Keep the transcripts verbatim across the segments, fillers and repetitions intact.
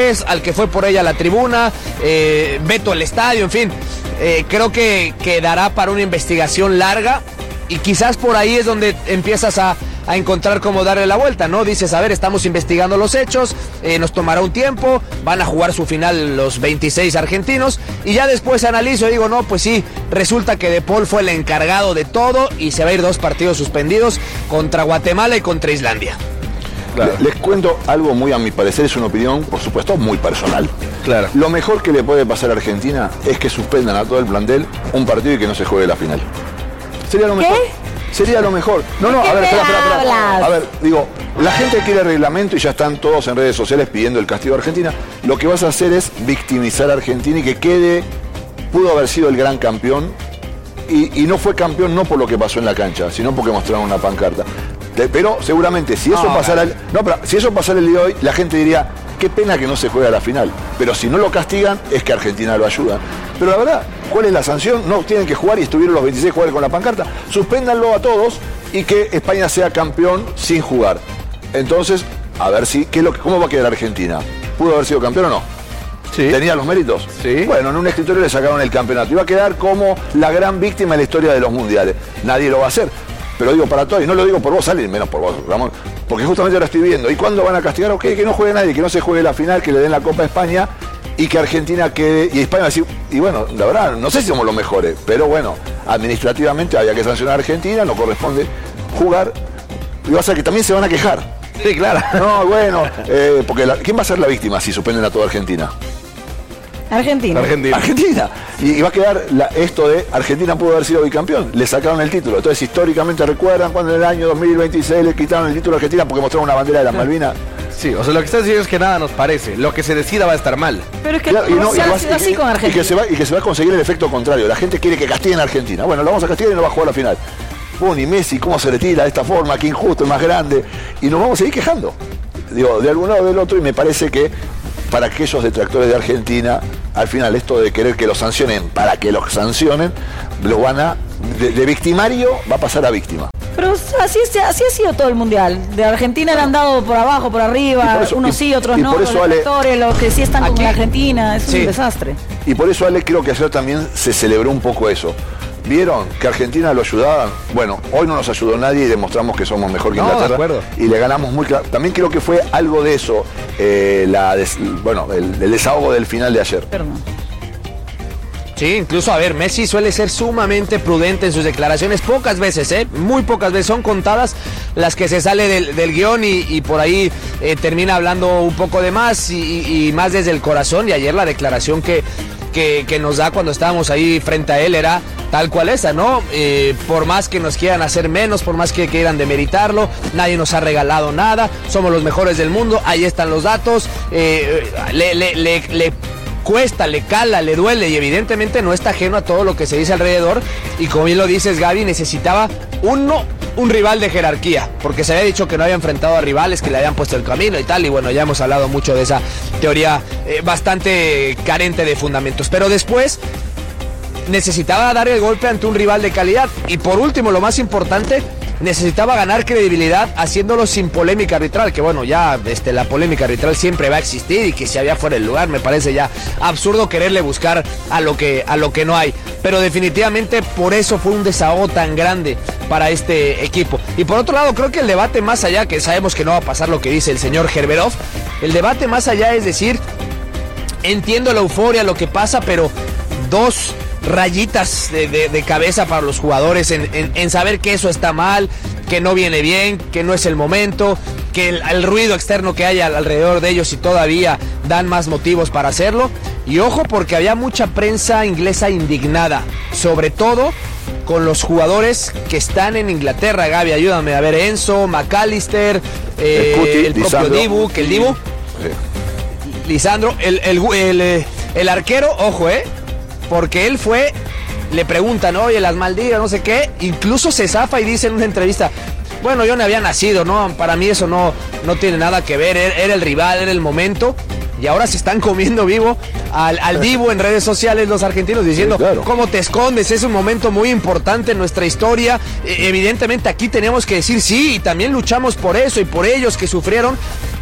juez, al que fue por ella a la tribuna, eh, veto al estadio, en fin. Eh, creo que quedará para una investigación larga y quizás por ahí es donde empiezas a, a encontrar cómo darle la vuelta, ¿no? Dices, a ver, estamos investigando los hechos, eh, nos tomará un tiempo, van a jugar su final los veintiséis argentinos y ya después analizo y digo, no, pues sí, resulta que De Paul fue el encargado de todo y se va a ir dos partidos suspendidos contra Guatemala y contra Islandia. Claro. Les cuento algo muy, a mi parecer, es una opinión, por supuesto, muy personal. Claro. Lo mejor que le puede pasar a Argentina es que suspendan a todo el plantel un partido y que no se juegue la final. Sería lo mejor. ¿Qué? Sería lo mejor. No, no, a ver, espera, espera, espera. A ver, digo, la gente quiere reglamento y ya están todos en redes sociales pidiendo el castigo a Argentina. Lo que vas a hacer es victimizar a Argentina y que quede, pudo haber sido el gran campeón y, y no fue campeón no por lo que pasó en la cancha, sino porque mostraron una pancarta. Pero seguramente si eso no, pasara el, no, pero si eso pasara el día de hoy, la gente diría, qué pena que no se juegue a la final. Pero si no lo castigan, es que Argentina lo ayuda. Pero la verdad, ¿cuál es la sanción? No tienen que jugar y estuvieron los veintiséis jugadores con la pancarta. Suspéndanlo a todos y que España sea campeón sin jugar. Entonces, a ver si, ¿qué es lo que, ¿cómo va a quedar Argentina? ¿Pudo haber sido campeón o no? Sí. ¿Tenía los méritos? Sí. Bueno, en un escritorio le sacaron el campeonato. Iba a quedar como la gran víctima en la historia de los mundiales. Nadie lo va a hacer. Pero digo para todos, y no lo digo por vos, Allen, menos por vos, Ramón, porque justamente ahora estoy viendo. ¿Y cuándo van a castigar? Ok, que no juegue nadie, que no se juegue la final, que le den la Copa a España y que Argentina quede. Y España va a decir, y bueno, la verdad, no sé si somos los mejores, pero bueno, administrativamente había que sancionar a Argentina, no corresponde jugar. Y va a ser que también se van a quejar. Sí, claro. No, bueno, eh, porque la, ¿quién va a ser la víctima si suspenden a toda Argentina? Argentina. Argentina. Argentina. Y, y va a quedar la, esto de Argentina pudo haber sido bicampeón. Le sacaron el título. Entonces, históricamente, ¿recuerdan cuando en el año dos mil veintiséis le quitaron el título a Argentina porque mostraron una bandera de las Malvinas? Sí, o sea, lo que está diciendo es que nada nos parece. Lo que se decida va a estar mal. Pero es que claro, y no, se ha sido así con Argentina. Y que, se va, y que se va a conseguir el efecto contrario. La gente quiere que castiguen a Argentina. Bueno, lo vamos a castigar y no va a jugar la final. Bueno, y Messi, ¿cómo se retira de esta forma? Qué injusto, es más grande. Y nos vamos a seguir quejando. Digo, de algún lado o del otro, y me parece que para aquellos detractores de Argentina, al final esto de querer que los sancionen para que los sancionen, lo van a, de, de victimario va a pasar a víctima. Pero así, así ha sido todo el mundial. De Argentina le han dado por abajo, por arriba, eso, unos y, sí, otros no, los detractores, los que sí están aquí, con Argentina, es sí. un desastre. Y por eso, Ale, creo que ayer también se celebró un poco eso. ¿Vieron que Argentina lo ayudaban? Bueno, hoy no nos ayudó nadie y demostramos que somos mejor que no, Inglaterra. De acuerdo. Y le ganamos muy claro. También creo que fue algo de eso, eh, la des, bueno, el, el desahogo del final de ayer. Perdón. Sí, incluso, a ver, Messi suele ser sumamente prudente en sus declaraciones, pocas veces, ¿eh? Muy pocas veces, son contadas las que se sale del, del guión y, y por ahí eh, termina hablando un poco de más y, y más desde el corazón. Y ayer la declaración que, que, que nos da cuando estábamos ahí frente a él era tal cual esa, ¿no? Eh, por más que nos quieran hacer menos, por más que quieran demeritarlo, nadie nos ha regalado nada, somos los mejores del mundo, ahí están los datos, eh, le, le, le, le cuesta, le cala, le duele y evidentemente no está ajeno a todo lo que se dice alrededor. Y como bien lo dices, Gaby, necesitaba uno, un rival de jerarquía, porque se había dicho que no había enfrentado a rivales que le habían puesto el camino y tal, y bueno, ya hemos hablado mucho de esa teoría eh, bastante carente de fundamentos, pero después necesitaba dar el golpe ante un rival de calidad y por último, lo más importante, necesitaba ganar credibilidad haciéndolo sin polémica arbitral, que bueno, ya este, la polémica arbitral siempre va a existir y que si había fuera del lugar me parece ya absurdo quererle buscar a lo que, a lo que no hay, pero definitivamente por eso fue un desahogo tan grande para este equipo. Y por otro lado, creo que el debate más allá, que sabemos que no va a pasar lo que dice el señor Gerberov, el debate más allá es decir, entiendo la euforia, lo que pasa, pero dos rayitas de, de, de cabeza para los jugadores en, en, en saber que eso está mal, que no viene bien, que no es el momento, que el, el ruido externo que hay alrededor de ellos y todavía dan más motivos para hacerlo. Y ojo, porque había mucha prensa inglesa indignada, sobre todo con los jugadores que están en Inglaterra. Gaby, ayúdame, a ver, Enzo, McAllister, eh, el, Cuti, el propio Lisandro. Dibu, que el Dibu, sí. Lisandro, el, el, el, el, el arquero, ojo, eh porque él fue, le preguntan, oye, las Maldivas, no sé qué, incluso se zafa y dice en una entrevista, bueno, yo no había nacido, no, para mí eso no, no tiene nada que ver, era el rival, era el momento, y ahora se están comiendo vivo al, al Dibu en redes sociales los argentinos diciendo, sí, claro. ¿Cómo te escondes? Es un momento muy importante en nuestra historia, evidentemente aquí tenemos que decir sí, y también luchamos por eso y por ellos que sufrieron,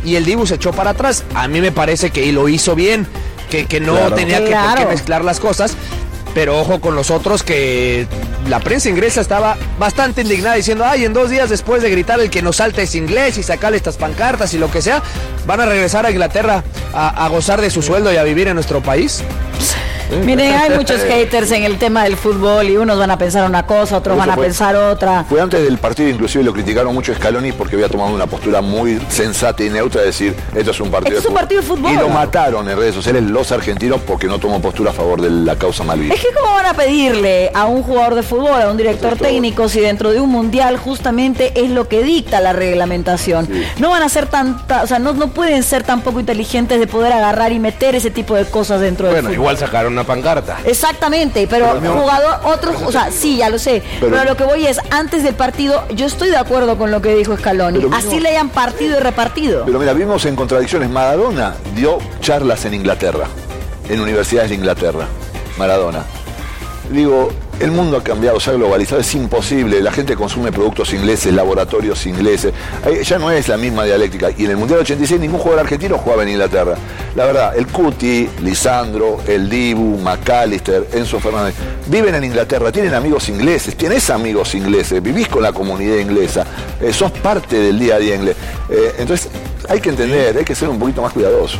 y el Dibu se echó para atrás. A mí me parece que lo hizo bien, que, que no claro. tenía que, claro. por qué mezclar las cosas. Pero ojo con los otros, que la prensa inglesa estaba bastante indignada diciendo, ay, en dos días después de gritar el que nos salta es inglés y sacarle estas pancartas y lo que sea, van a regresar a Inglaterra a, a gozar de su sueldo y a vivir en nuestro país. Miren, hay muchos haters en el tema del fútbol y unos van a pensar una cosa, otros van a fue, pensar otra. Fue antes del partido, inclusive lo criticaron mucho a Scaloni porque había tomado una postura muy sensata y neutra de decir, esto es un partido, esto de, es un partido de fútbol. Y lo mataron en redes sociales los argentinos porque no tomó postura a favor de la causa Malvinas. Es que cómo van a pedirle a un jugador de fútbol, a un director técnico, si dentro de un mundial justamente es lo que dicta la reglamentación. Sí. No van a ser tan, o sea, no, no pueden ser tan poco inteligentes de poder agarrar y meter ese tipo de cosas dentro del fútbol. Bueno, igual sacaron una pancarta. Exactamente, pero, pero mismo, jugador, otro, o sea, sí, ya lo sé, pero, pero lo que voy es, antes del partido, yo estoy de acuerdo con lo que dijo Scaloni, mismo, así le hayan partido y repartido. Pero mira, vimos en contradicciones, Maradona dio charlas en Inglaterra, en universidades de Inglaterra, Maradona. Digo, el mundo ha cambiado, se ha globalizado, es imposible, la gente consume productos ingleses, laboratorios ingleses, ya no es la misma dialéctica, y en el Mundial ochenta y seis ningún jugador argentino jugaba en Inglaterra. La verdad, el Cuti, Lisandro, el Dibu, McAllister, Enzo Fernández, viven en Inglaterra, tienen amigos ingleses, tienes amigos ingleses, vivís con la comunidad inglesa, eh, sos parte del día a día inglés. Eh, entonces, hay que entender, hay que ser un poquito más cuidadoso.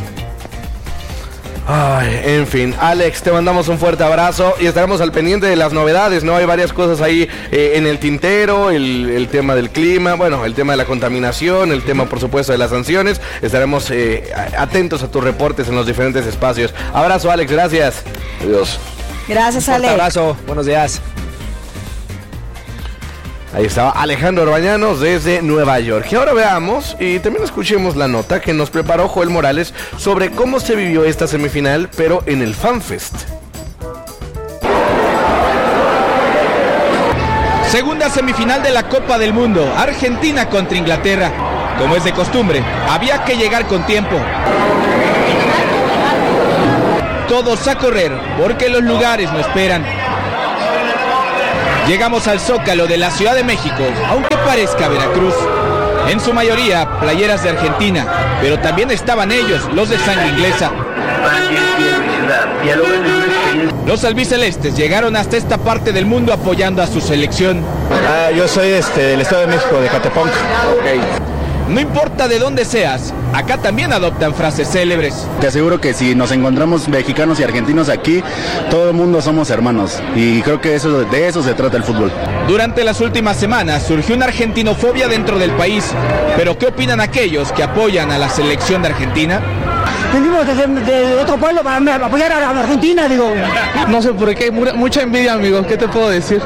Ay, en fin, Alex, te mandamos un fuerte abrazo y estaremos al pendiente de las novedades, ¿no? Hay varias cosas ahí eh, en el tintero, el, el tema del clima, bueno, el tema de la contaminación, el tema, por supuesto, de las sanciones. Estaremos eh, atentos a tus reportes en los diferentes espacios. Abrazo, Alex, gracias. Adiós. Gracias, Alex. Un abrazo, buenos días. Ahí estaba Alejandro Orbañanos desde Nueva York. Y ahora veamos y también escuchemos la nota que nos preparó Joel Morales sobre cómo se vivió esta semifinal, pero en el FanFest. Segunda semifinal de la Copa del Mundo, Argentina contra Inglaterra. Como es de costumbre, había que llegar con tiempo. Todos a correr, porque los lugares no esperan. Llegamos al Zócalo de la Ciudad de México, aunque parezca Veracruz. En su mayoría, playeras de Argentina, pero también estaban ellos, los de sangre inglesa. Los albicelestes llegaron hasta esta parte del mundo apoyando a su selección. Ah, yo soy este, del Estado de México, de Catepunk. Okay. No importa de dónde seas, acá también adoptan frases célebres. Te aseguro que si nos encontramos mexicanos y argentinos aquí, todo el mundo somos hermanos. Y creo que eso, de eso se trata el fútbol. Durante las últimas semanas surgió una argentinofobia dentro del país. ¿Pero qué opinan aquellos que apoyan a la selección de Argentina? Venimos de, de, de otro pueblo para apoyar a la Argentina, digo. No sé por qué, mucha envidia, amigo, ¿qué te puedo decir?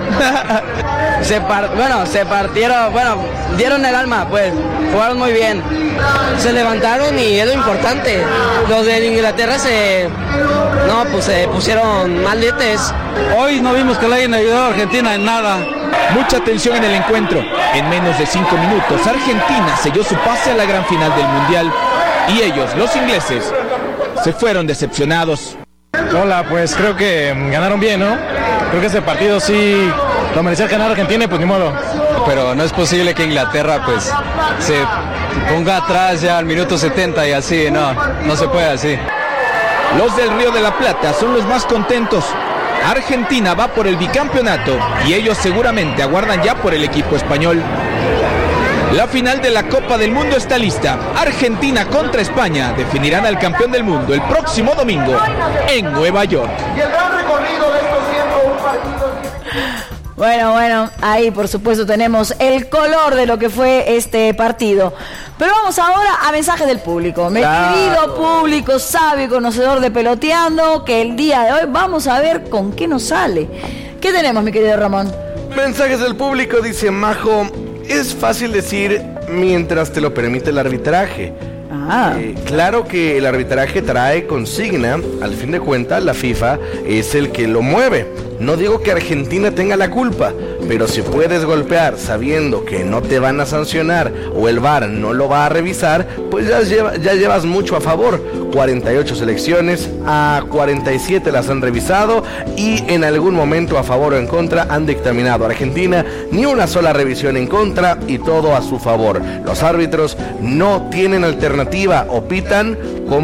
se par, bueno, se partieron, bueno, dieron el alma, pues, jugaron muy bien. Se levantaron y es lo importante. Los de Inglaterra se, no, pues se pusieron maletes. Hoy no vimos que le hayan ayudado a Argentina en nada. Mucha tensión en el encuentro. En menos de cinco minutos, Argentina selló su pase a la gran final del Mundial. Y ellos, los ingleses, se fueron decepcionados. Hola, pues creo que ganaron bien, ¿no? Creo que ese partido sí lo merecía ganar Argentina y pues ni modo. Pero no es posible que Inglaterra pues se ponga atrás ya al minuto setenta y así, no, no se puede así. Los del Río de la Plata son los más contentos. Argentina va por el bicampeonato y ellos seguramente aguardan ya por el equipo español. La final de la Copa del Mundo está lista. Argentina contra España definirán al campeón del mundo el próximo domingo en Nueva York. Y el gran recorrido de estos ciento uno partidos. Bueno, bueno, ahí por supuesto tenemos el color de lo que fue este partido. Pero vamos ahora a mensajes del público. Mi claro. querido público sabio y conocedor de Peloteando, que el día de hoy vamos a ver con qué nos sale. ¿Qué tenemos, mi querido Ramón? Mensajes del público, dice Majo. Es fácil decir mientras te lo permite el arbitraje. Ah. Eh, claro que el arbitraje trae consigna, al fin de cuentas la FIFA es el que lo mueve. No digo que Argentina tenga la culpa, pero si puedes golpear sabiendo que no te van a sancionar o el V A R no lo va a revisar, pues ya, lleva, ya llevas mucho a favor. cuarenta y ocho selecciones, a cuarenta y siete las han revisado y en algún momento a favor o en contra han dictaminado. Argentina ni una sola revisión en contra y todo a su favor. Los árbitros no tienen alternativa, o pitan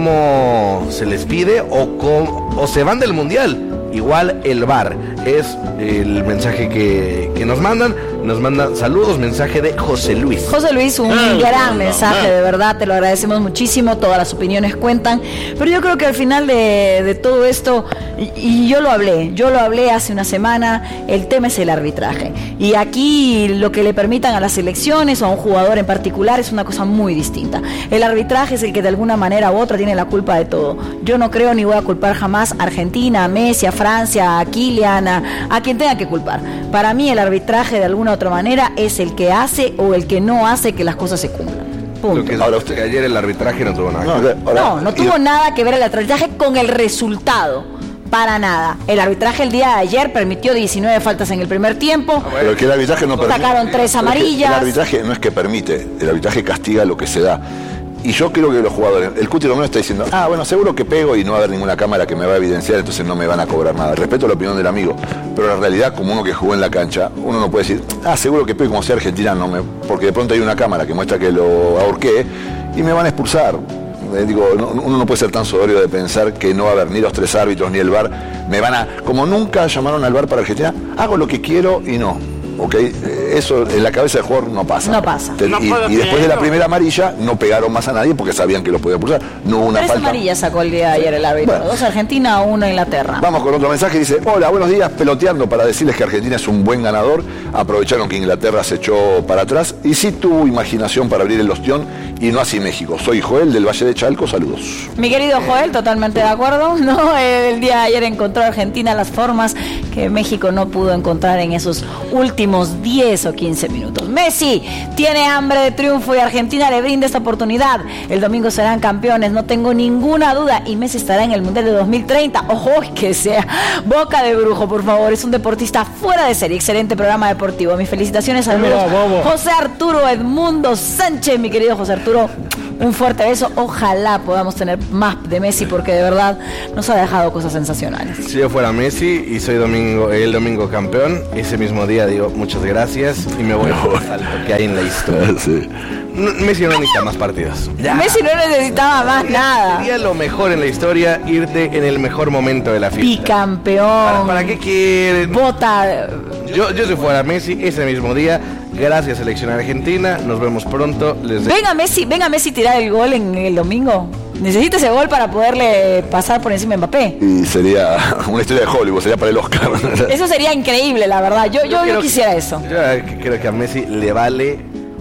como se les pide o, con, o se van del mundial. Igual el V A R es el mensaje que, que nos mandan. Nos mandan saludos, mensaje de José Luis. José Luis, un ah, gran no, mensaje, no. de verdad, te lo agradecemos muchísimo, todas las opiniones cuentan, pero yo creo que al final de, de todo esto, y, y yo lo hablé, yo lo hablé hace una semana, el tema es el arbitraje, y aquí lo que le permitan a las selecciones o a un jugador en particular es una cosa muy distinta. El arbitraje es el que de alguna manera u otra tiene la culpa de todo. Yo no creo ni voy a culpar jamás a Argentina, a Messi, a Francia, a Kylian, a, a quien tenga que culpar. Para mí el arbitraje de alguna otra manera es el que hace o el que no hace que las cosas se cumplan. Punto. Que ahora usted, ayer el arbitraje no tuvo nada no, que ver. Ahora, no, no tuvo y... nada que ver el arbitraje con el resultado. Para nada. El arbitraje el día de ayer permitió diecinueve faltas en el primer tiempo. Pero que el arbitraje no permite. Sacaron tres amarillas. El arbitraje no es que permite, el arbitraje castiga lo que se da. Y yo creo que los jugadores, el Cuti Romero está diciendo, ah, bueno, seguro que pego y no va a haber ninguna cámara que me va a evidenciar, entonces no me van a cobrar nada. Respeto la opinión del amigo, pero la realidad, como uno que jugó en la cancha, uno no puede decir, ah, seguro que pego como sea Argentina, no me, porque de pronto hay una cámara que muestra que lo ahorqué y me van a expulsar. Eh, digo, no, uno no puede ser tan soberbio de pensar que no va a haber ni los tres árbitros ni el V A R. Me van a, como nunca llamaron al V A R para Argentina, hago lo que quiero y no. ¿Ok? Eso en la cabeza del jugador no pasa. No pasa. Y, no y después de la primera amarilla no pegaron más a nadie porque sabían que los podían pulsar. No hubo una Tres falta. amarillas sacó el día de ayer el árbitro. Bueno. Dos Argentina, uno Inglaterra. Vamos con otro mensaje. Dice, hola, buenos días, peloteando para decirles que Argentina es un buen ganador. Aprovecharon que Inglaterra se echó para atrás y sí tuvo imaginación para abrir el ostión y no así México. Soy Joel del Valle de Chalco, saludos. Mi querido Joel, totalmente de acuerdo. No, el día de ayer encontró Argentina las formas que México no pudo encontrar en esos últimos diez o quince minutos. Messi tiene hambre de triunfo y Argentina le brinda esta oportunidad. El domingo serán campeones, no tengo ninguna duda, y Messi estará en el Mundial de dos mil treinta. Ojo, que sea boca de brujo, por favor. Es un deportista fuera de serie. Excelente programa deportivo. Mis felicitaciones al José Arturo Edmundo Sánchez, mi querido José Arturo. Un fuerte beso. Ojalá podamos tener más de Messi porque de verdad nos ha dejado cosas sensacionales. Si yo fuera Messi y soy domingo, el domingo campeón, ese mismo día digo muchas gracias y me voy a jugar salto que hay en la historia. Sí. No, Messi no necesita más partidos. Ya. Messi no necesitaba más nada. Sería lo mejor en la historia irte en el mejor momento de la fiesta. Bicampeón. ¿Para, para qué quieren? Bota. Yo, yo si fuera Messi ese mismo día. Gracias, selección argentina. Nos vemos pronto. Les venga Messi, venga Messi tirar el gol en el domingo. Necesita ese gol para poderle pasar por encima de Mbappé. Y sería una historia de Hollywood, sería para el Oscar. Eso sería increíble, la verdad. Yo, yo, yo, yo quisiera que, eso. Yo creo que a Messi le vale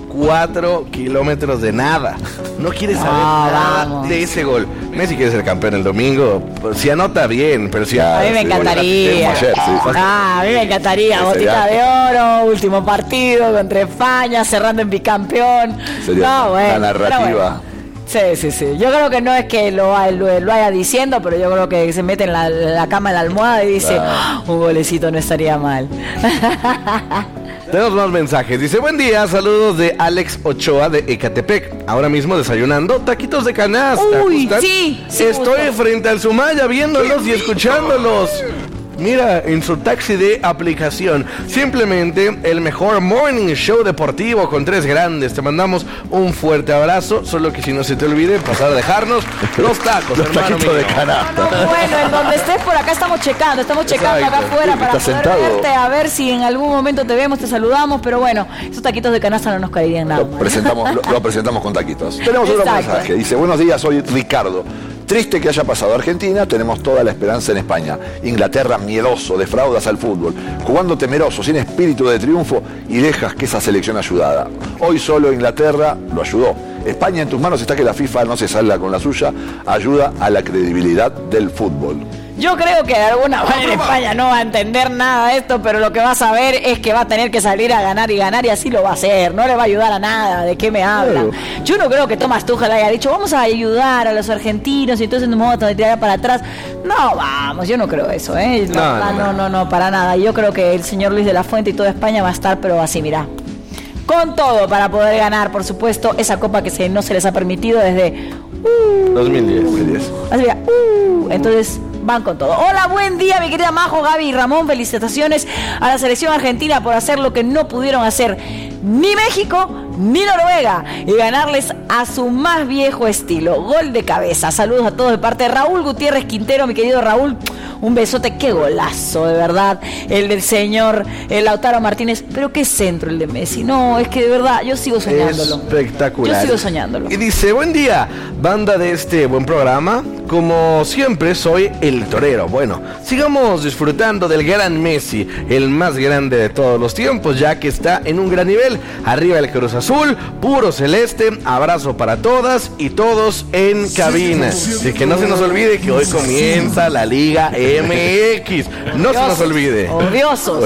cuatro kilómetros de nada. No quiere saber ah, nada vamos. de ese gol. Messi quiere ser campeón el domingo. Si anota bien, pero si a mí me encantaría. Ayer, sí. Ah, a mí me encantaría. Sí, botita de oro, último partido contra España, cerrando en bicampeón. Sería no, bueno, la narrativa. Sí, sí, sí. Yo creo que no es que lo, lo, lo vaya diciendo, pero yo creo que se mete en la, la cama en la almohada y dice, ah. un golecito no estaría mal. Tenemos más mensajes. Dice, buen día, saludos de Alex Ochoa de Ecatepec. Ahora mismo desayunando taquitos de canasta. Uy, sí, sí. Estoy frente al Sumaya viéndolos y escuchándolos. Mira, en su taxi de aplicación. Simplemente el mejor morning show deportivo con tres grandes. Te mandamos un fuerte abrazo. Solo que si no se te olvide pasar a dejarnos los tacos, los hermano taquitos mío. de canasta. No, no, bueno, en donde estés por acá estamos checando. Estamos checando Exacto. acá afuera para poder sentado. verte. A ver si en algún momento te vemos, te saludamos. Pero bueno, esos taquitos de canasta no nos caerían nada. Lo presentamos, lo, lo presentamos con taquitos. Tenemos otro mensaje. Dice, buenos días, soy Ricardo. Triste que haya pasado Argentina, tenemos toda la esperanza en España. Inglaterra miedoso, defraudas al fútbol, jugando temeroso, sin espíritu de triunfo y dejas que esa selección ayudada. Hoy solo Inglaterra lo ayudó. España en tus manos está que la FIFA no se salga con la suya, ayuda a la credibilidad del fútbol. Yo creo que de alguna manera España no va a entender nada de esto, pero lo que va a saber es que va a tener que salir a ganar y ganar, y así lo va a hacer. No le va a ayudar a nada. ¿De qué me hablan? Yo no creo que Thomas Tuchel haya dicho, vamos a ayudar a los argentinos y entonces nos vamos a tirar para atrás. No, vamos, yo no creo eso, ¿eh? No, no, no, no, no, no, para nada. Yo creo que el señor Luis de la Fuente y toda España va a estar, pero así, mira, con todo para poder ganar, por supuesto, esa copa que se, no se les ha permitido desde uh, dos mil diez. Así, mira, uh, entonces van con todo. Hola, buen día, mi querida Majo, Gaby y Ramón. Felicitaciones a la selección argentina por hacer lo que no pudieron hacer ni México ni Noruega y ganarles a su más viejo estilo. Gol de cabeza. Saludos a todos de parte de Raúl Gutiérrez Quintero, mi querido Raúl. Un besote, qué golazo, de verdad, el del señor el Lautaro Martínez. Pero qué centro el de Messi. No, es que de verdad, yo sigo soñándolo. Espectacular. Yo sigo soñándolo. Y dice, buen día, banda de este buen programa. Como siempre, soy el torero. Bueno, sigamos disfrutando del gran Messi, el más grande de todos los tiempos, ya que está en un gran nivel. Arriba el Cruz Azul, puro celeste. Abrazo para todas y todos en cabina. De que no se nos olvide que hoy comienza la Liga M X. No Odiosos. Se nos olvide. Odiosos.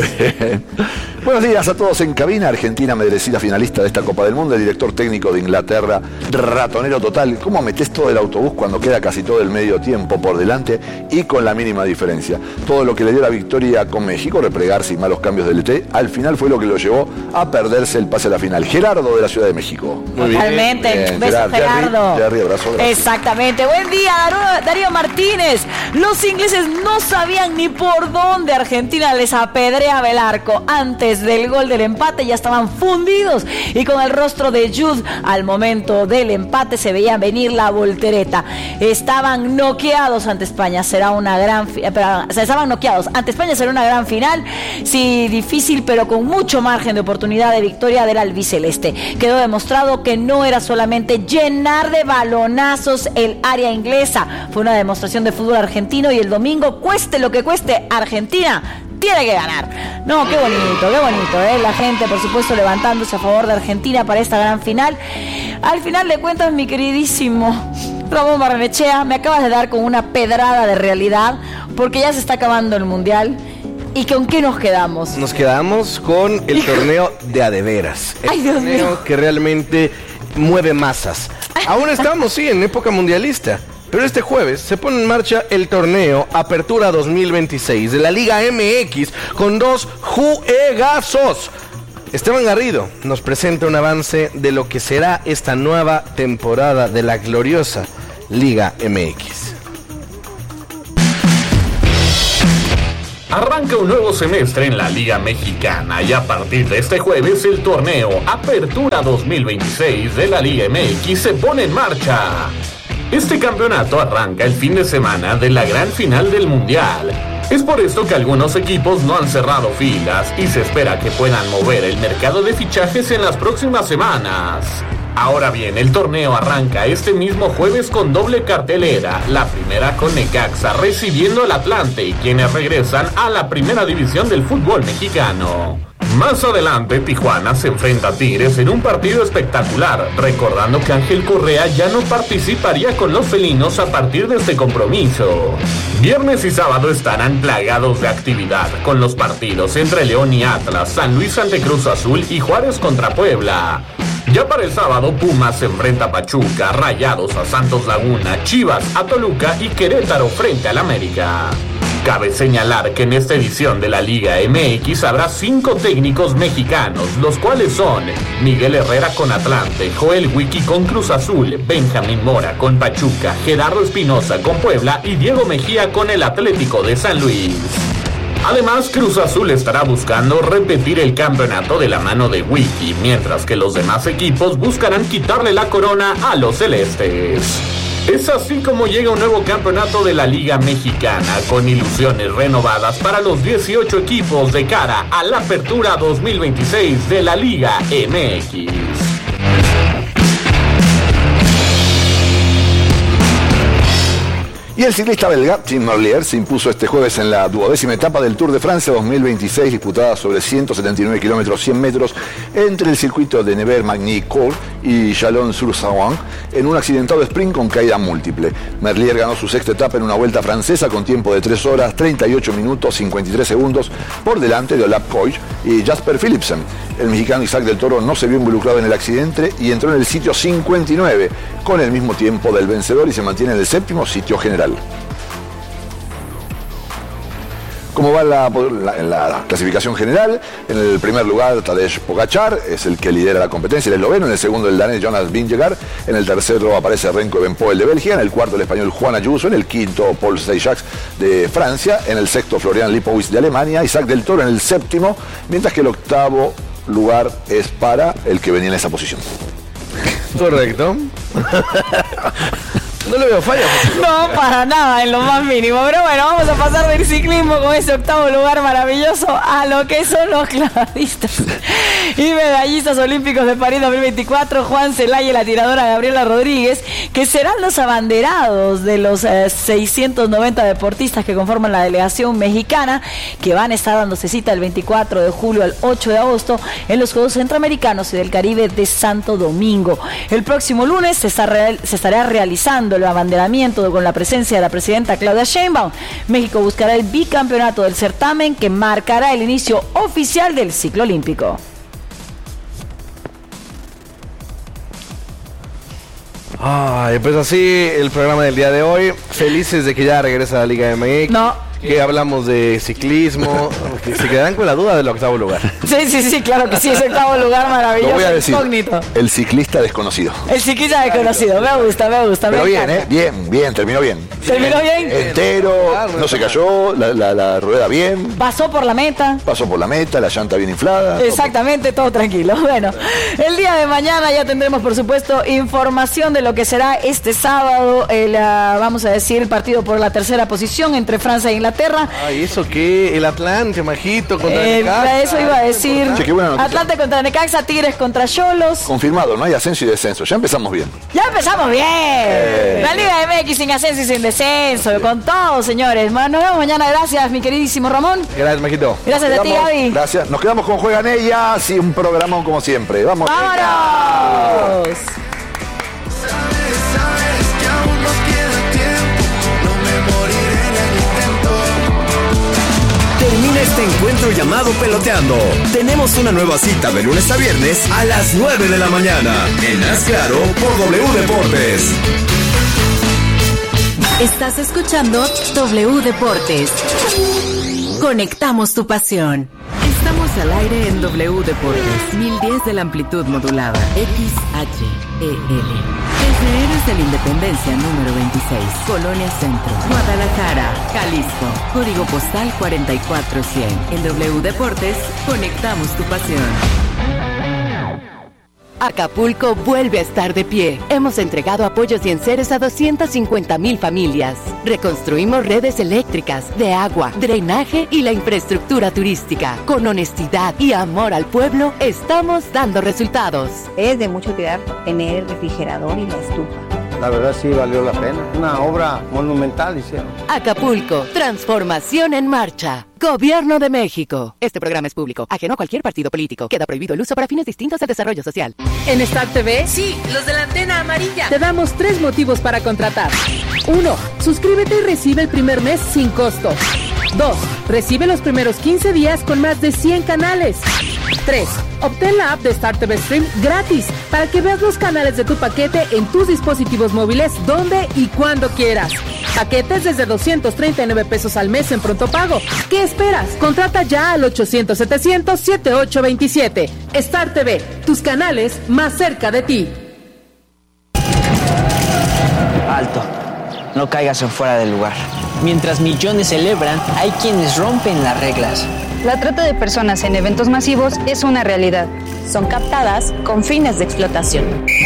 Buenos días a todos en cabina. Argentina, merecida finalista de esta Copa del Mundo. El director técnico de Inglaterra, ratonero total. ¿Cómo metés todo el autobús cuando queda casi todo el medio tiempo por delante y con la mínima diferencia? Todo lo que le dio la victoria con México, replegarse y malos cambios del E T, al final fue lo que lo llevó a perderse el pase a la final. Gerardo de la Ciudad de México. Muy Totalmente. Bien. Bien. Beso, Gerardo. Gerardo. Abrazo, Exactamente. Buen día, Darío Martínez. Los ingleses no sabían ni por dónde Argentina les apedreaba el arco. Antes del gol del empate ya estaban fundidos y con el rostro de Jude al momento del empate se veía venir la voltereta. Estaban noqueados ante España. Será una gran fi- pero, o sea, estaban noqueados ante España. Será una gran final. Sí, difícil, pero con mucho margen de oportunidad de victoria del albiceleste. Quedó demostrado que no era solamente llenar de balonazos el área inglesa. Fue una demostración de fútbol argentino y el domingo, cueste lo que cueste, Argentina tiene que ganar. No, qué bonito, qué bonito, ¿eh? La gente, por supuesto, levantándose a favor de Argentina para esta gran final. Al final de cuentas, mi queridísimo Ramón Barrenechea, me acabas de dar con una pedrada de realidad, porque ya se está acabando el Mundial. ¿Y con qué nos quedamos? Nos quedamos con el torneo de a de veras. El Ay, Dios torneo mío. que realmente mueve masas. Aún estamos, sí, en época mundialista. Pero este jueves se pone en marcha el torneo Apertura dos mil veintiséis de la Liga M X con dos juegazos. Esteban Garrido nos presenta un avance de lo que será esta nueva temporada de la gloriosa Liga M X. Arranca un nuevo semestre en la Liga Mexicana y a partir de este jueves el torneo Apertura dos mil veintiséis de la Liga M X se pone en marcha. Este campeonato arranca el fin de semana de la gran final del Mundial. Es por esto que algunos equipos no han cerrado filas y se espera que puedan mover el mercado de fichajes en las próximas semanas. Ahora bien, el torneo arranca este mismo jueves con doble cartelera, la primera con Necaxa recibiendo al Atlante y quienes regresan a la primera división del fútbol mexicano. Más adelante, Tijuana se enfrenta a Tigres en un partido espectacular, recordando que Ángel Correa ya no participaría con los felinos a partir de este compromiso. Viernes y sábado estarán plagados de actividad, con los partidos entre León y Atlas, San Luis ante Cruz Azul y Juárez contra Puebla. Ya para el sábado, Pumas se enfrenta a Pachuca, Rayados a Santos Laguna, Chivas a Toluca y Querétaro frente al América. Cabe señalar que en esta edición de la Liga M X habrá cinco técnicos mexicanos, los cuales son Miguel Herrera con Atlante, Joel Wiki con Cruz Azul, Benjamín Mora con Pachuca, Gerardo Espinosa con Puebla y Diego Mejía con el Atlético de San Luis. Además, Cruz Azul estará buscando repetir el campeonato de la mano de Wiki, mientras que los demás equipos buscarán quitarle la corona a los celestes. Es así como llega un nuevo campeonato de la Liga Mexicana, con ilusiones renovadas para los dieciocho equipos de cara a la Apertura dos mil veintiséis de la Liga M X. Y el ciclista belga, Tim Merlier, se impuso este jueves en la duodécima etapa del Tour de Francia dos mil veintiséis, disputada sobre ciento setenta y nueve kilómetros, cien metros, entre el circuito de Nevers-Magny-Cours y Chalon-sur-Saône, en un accidentado sprint con caída múltiple. Merlier ganó su sexta etapa en una vuelta francesa con tiempo de tres horas, treinta y ocho minutos, cincuenta y tres segundos, por delante de Olaf Koch y Jasper Philipsen. El mexicano Isaac del Toro no se vio involucrado en el accidente y entró en el sitio cincuenta y nueve, con el mismo tiempo del vencedor, y se mantiene en el séptimo sitio general. ¿Cómo va la, la, la clasificación general? En el primer lugar, Tadej Pogačar, es el que lidera la competencia, el esloveno. En el segundo, el danés Jonas Vingegaard. En el tercero aparece Renko Evenepoel de Bélgica. En el cuarto, el español Juan Ayuso. En el quinto, Paul Seychaks de Francia. En el sexto, Florian Lipowitz de Alemania. Isaac del Toro en el séptimo, mientras que el octavo lugar es para el que venía en esa posición. Correcto. No le veo falla. No, para nada, en lo más mínimo. Pero bueno, vamos a pasar del ciclismo con ese octavo lugar maravilloso a lo que son los clavadistas y medallistas olímpicos de París dos mil veinticuatro. Juan Celaya y la tiradora Gabriela Rodríguez, que serán los abanderados de los eh, seiscientos noventa deportistas que conforman la delegación mexicana, que van a estar dándose cita el veinticuatro de julio al ocho de agosto en los Juegos Centroamericanos y del Caribe de Santo Domingo. El próximo lunes se, está real, se estará realizando el abanderamiento con la presencia de la presidenta Claudia Sheinbaum. México buscará el bicampeonato del certamen, que marcará el inicio oficial del ciclo olímpico. Ay, pues así el programa del día de hoy. Felices de que ya regresa a la Liga M X. No. Que hablamos de ciclismo, que se quedan con la duda del octavo lugar. Sí, sí, sí, claro que sí, es el octavo lugar maravilloso. Lo voy a decir, incógnito. El ciclista desconocido. El ciclista desconocido, me gusta, me gusta. Pero me bien, encanta. ¿eh? Bien, bien, terminó bien. ¿Terminó bien? Entero, no se cayó, la, la, la rueda bien. Pasó por la meta. Pasó por la meta, la llanta bien inflada. Exactamente, todo tranquilo. Bueno, el día de mañana ya tendremos, por supuesto, información de lo que será este sábado, el, uh, vamos a decir, el partido por la tercera posición entre Francia e Inglaterra. Ay, ¿eso qué? El Atlante, Majito, contra eh, Necaxa. Eso iba a decir. Che, qué buena noticia. Atlante contra Necaxa, Tigres contra Xolos. Confirmado, no hay ascenso y descenso. Ya empezamos bien. Ya empezamos bien. Eh. La Liga M X sin ascenso y sin descenso. Con todo, señores. Nos vemos mañana. Gracias, mi queridísimo Ramón. Gracias, Majito. Gracias a ti, Gaby. Gracias. Nos quedamos con Juegan Ellas y un programón como siempre. Vamos. ¡Vámonos! Termina este encuentro llamado Peloteando. Tenemos una nueva cita de lunes a viernes a las nueve de la mañana. En Haz Claro por W Deportes. Estás escuchando W Deportes. Conectamos tu pasión. Estamos al aire en W Deportes, mil diez de la amplitud modulada, X H E L. Desde Héroes de la Independencia número veintiséis, Colonia Centro, Guadalajara, Jalisco. Código postal cuarenta y cuatro cien. En W Deportes, conectamos tu pasión. Acapulco vuelve a estar de pie. Hemos entregado apoyos y enseres a doscientas cincuenta mil familias. Reconstruimos redes eléctricas, de agua, drenaje y la infraestructura turística. Con honestidad y amor al pueblo, estamos dando resultados. Es de mucha utilidad tener el refrigerador y la estufa. La verdad sí valió la pena. Una obra monumental hicieron. Acapulco, transformación en marcha. Gobierno de México. Este programa es público, ajeno a cualquier partido político. Queda prohibido el uso para fines distintos al desarrollo social. ¿En Star T V? Sí, los de la antena amarilla. Te damos tres motivos para contratar. Uno, suscríbete y recibe el primer mes sin costo. Dos, recibe los primeros quince días con más de cien canales. Tres, obtén la app de Star T V Stream gratis para que veas los canales de tu paquete en tus dispositivos móviles donde y cuando quieras. Paquetes desde doscientos treinta y nueve pesos al mes en pronto pago. ¿Qué esperas? Contrata ya al ochocientos setecientos setenta y ocho veintisiete. Star T V, tus canales más cerca de ti. Alto, no caigas en fuera del lugar. Mientras millones celebran, hay quienes rompen las reglas. La trata de personas en eventos masivos es una realidad. Son captadas con fines de explotación.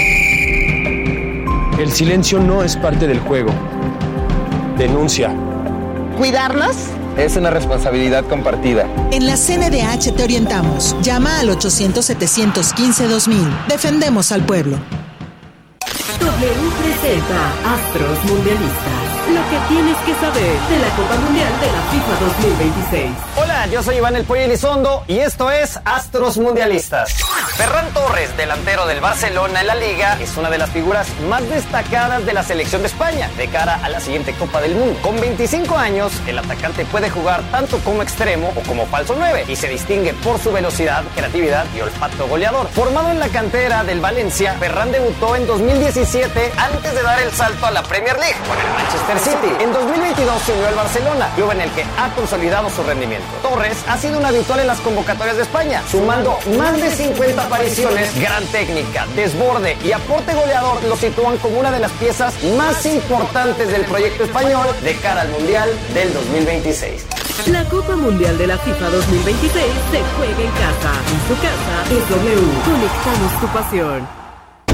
El silencio no es parte del juego. Denuncia. ¿Cuidarnos? Es una responsabilidad compartida. En la C N D H te orientamos. Llama al ochocientos setecientos quince dos mil. Defendemos al pueblo. W presenta Astros Mundialistas. Lo que tienes que saber de la Copa Mundial de la FIFA dos mil veintiséis. Hola, yo soy Iván El Pollo Elizondo y esto es Astros Mundialistas. Ferran Torres, delantero del Barcelona en la Liga, es una de las figuras más destacadas de la selección de España de cara a la siguiente Copa del Mundo. Con veinticinco años, el atacante puede jugar tanto como extremo o como falso nueve y se distingue por su velocidad, creatividad y olfato goleador. Formado en la cantera del Valencia, Ferran debutó en dos mil diecisiete antes de dar el salto a la Premier League con el Manchester City. En dos mil veintidós se unió al Barcelona, club en el que ha consolidado su rendimiento. Torres ha sido un habitual en las convocatorias de España, sumando más de cincuenta apariciones. Gran técnica, desborde y aporte goleador lo sitúan como una de las piezas más importantes del proyecto español de cara al Mundial del dos mil veintiséis. La Copa Mundial de la FIFA dos mil veintiséis se juega en casa. En tu casa es W. Conectamos tu pasión.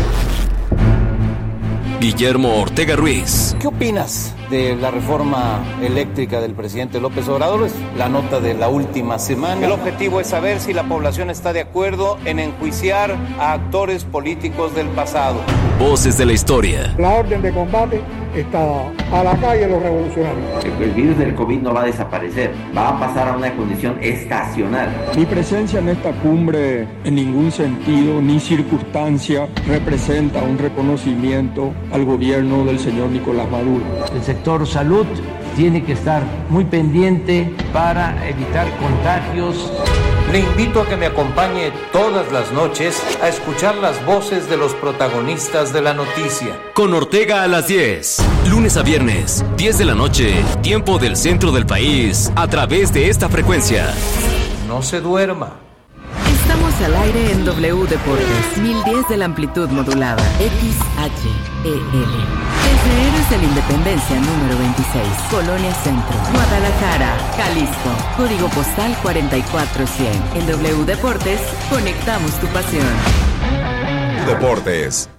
Guillermo Ortega Ruiz. ¿Qué opinas de la reforma eléctrica del presidente López Obrador? Es la nota de la última semana. El objetivo es saber si la población está de acuerdo en enjuiciar a actores políticos del pasado. Voces de la historia. La orden de combate está a la calle los revolucionarios. El virus del COVID no va a desaparecer, va a pasar a una condición estacional. Mi presencia en esta cumbre en ningún sentido ni circunstancia representa un reconocimiento al gobierno del señor Nicolás Maduro. El sector salud tiene que estar muy pendiente para evitar contagios. Le invito a que me acompañe todas las noches a escuchar las voces de los protagonistas de la noticia. Con Ortega a las diez, lunes a viernes, diez de la noche, tiempo del centro del país, a través de esta frecuencia. No se duerma. Estamos al aire en W Deportes, mil diez de la amplitud modulada, X H E L. Desde Héroes de la Independencia número veintiséis, Colonia Centro, Guadalajara, Jalisco, código postal cuarenta y cuatro cien. En W Deportes, conectamos tu pasión. Deportes.